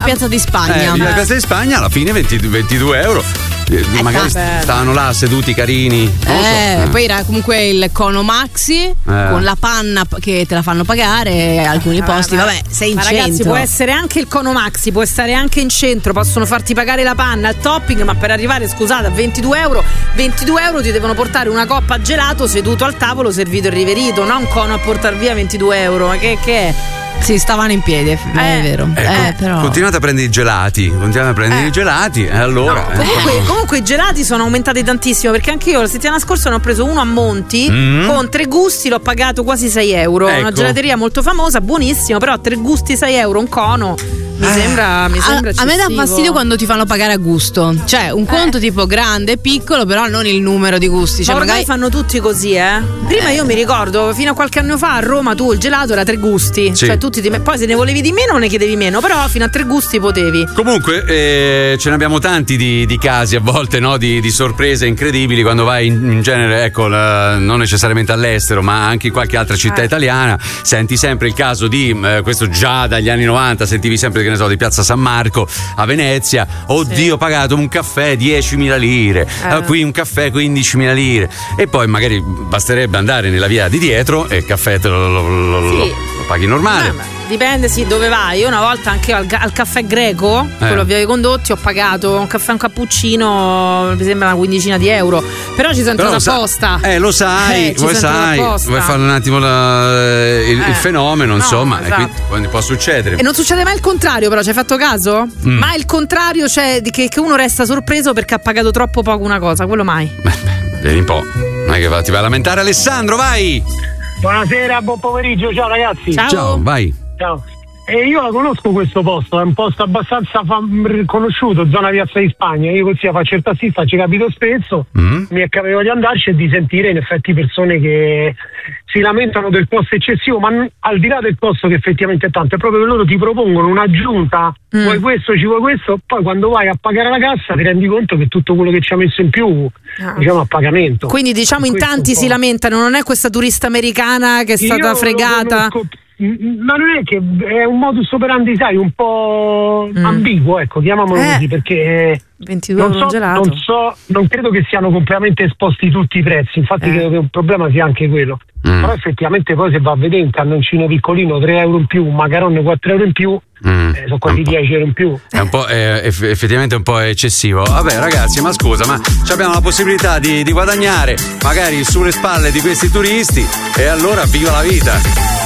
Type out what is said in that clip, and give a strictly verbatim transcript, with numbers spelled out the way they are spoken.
Piazza di Spagna. Eh, Piazza di Spagna alla fine ventidue euro. Eh, magari vabbè. stavano là seduti carini. Eh, so. Poi era comunque il cono maxi eh. con la panna che te la fanno pagare. Alcuni posti, vabbè, vabbè sei in ma centro. Ragazzi, può essere anche il cono maxi, può stare anche in centro, possono farti pagare la panna, il topping, ma per arrivare, scusate, a ventidue euro, ventidue euro ti devono portare una coppa gelato seduto al tavolo, servito e riverito, non un cono a portar via ventidue euro. Ma che, che è? Sì, stavano in piedi, è eh, vero. Ecco, eh, però. Continuate a prendere i gelati, continuate a prendere eh. i gelati e allora. No, comunque, eh. comunque i gelati sono aumentati tantissimo, perché anche io la settimana scorsa ne ho preso uno a Monti mm. con tre gusti, l'ho pagato quasi sei euro. Ecco. Una gelateria molto famosa, buonissimo, però tre gusti sei euro, un cono. Mi eh. sembra, mi sembra a, a me dà fastidio quando ti fanno pagare a gusto. Cioè, un conto eh. tipo grande e piccolo, però non il numero di gusti. Cioè, ma ormai magari fanno tutti così, eh. Prima eh. io mi ricordo, fino a qualche anno fa a Roma tu il gelato era tre gusti. Sì. Cioè tutti ti, poi se ne volevi di meno ne chiedevi meno, però fino a tre gusti potevi. Comunque eh, ce ne abbiamo tanti di, di casi a volte, no? Di, di sorprese incredibili quando vai in, in genere, ecco, la, non necessariamente all'estero, ma anche in qualche altra città eh. italiana. Senti sempre il caso di eh, questo già dagli anni novanta, sentivi sempre, che ne so, di Piazza San Marco a Venezia. Oddio, sì. ho pagato un caffè diecimila lire, eh. qui un caffè quindicimila lire, e poi magari basterebbe andare nella via di dietro e il caffè te lo, lo, lo, sì. lo, lo paghi normale. No, dipende, sì, dove vai. Io una volta anche al, al caffè greco, eh. quello a Via dei Condotti, ho pagato un caffè, un cappuccino, mi sembra una quindicina di euro. Però ci sono entrato apposta. Eh, lo sai, eh, vuoi sai, vuoi fare un attimo la, il, eh. il fenomeno, no, insomma, esatto. E quindi può succedere. E non succede mai il contrario, però, ci hai fatto caso? Mm. Mai il contrario, cioè che, che uno resta sorpreso perché ha pagato troppo poco una cosa, quello mai. Beh, beh, vedi un po'. Non è che ti vai a lamentare. Alessandro, vai! Buonasera, buon pomeriggio, ciao ragazzi. Ciao, ciao vai. Ciao. E io la conosco questo posto, è un posto abbastanza fam- conosciuto, zona Piazza di Spagna. Io così faccio il tassista, ci capito spesso, mm. mi è capitato di andarci e di sentire in effetti persone che si lamentano del costo eccessivo, ma n- al di là del costo che effettivamente è tanto, è proprio che loro ti propongono un'aggiunta, mm. vuoi questo, ci vuoi questo, poi quando vai a pagare la cassa ti rendi conto che tutto quello che ci ha messo in più, ah. diciamo, a pagamento. Quindi diciamo in tanti si lamentano, non è questa turista americana che è stata io fregata. Ma non è che è un modus operandi, sai, un po' mm. ambiguo, ecco, chiamiamolo eh. così, perché ventidue non euro so, gelato. non so, non credo che siano completamente esposti tutti i prezzi, infatti eh. credo che un problema sia anche quello. Mm. Però effettivamente poi se va a vedere un cannoncino piccolino tre euro in più, un macarone quattro euro in più, mm. eh, sono quasi dieci euro in più. È un po', è effettivamente un po' eccessivo. Vabbè ragazzi, ma scusa, ma abbiamo la possibilità di, di guadagnare magari sulle spalle di questi turisti, e allora viva la vita.